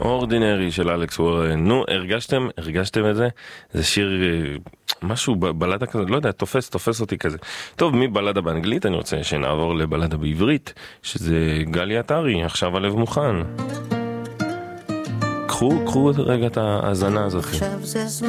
אורדינרי של אלכס וורן. נו, הרגשתם את זה? זה שיר, משהו, בלדה כזה, לא יודע, תופס אותי כזה. טוב, מבלדה באנגלית אני רוצה שנעבור לבלדה בעברית, שזה גלי עטרי, עכשיו הלב מוכן. קחו רגע את ההזנה הזאת.